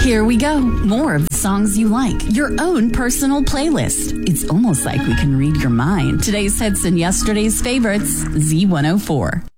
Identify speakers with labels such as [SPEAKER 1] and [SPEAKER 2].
[SPEAKER 1] Here we go. More of the songs you like. Your own personal playlist. It's almost like we can read your mind. Today's hits and yesterday's favorites. Z104.